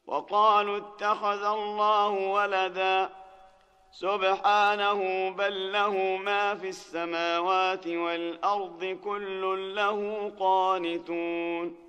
وقالوا اتخذ الله ولدا سبحانه بل له ما في السماوات والأرض كل له قانتون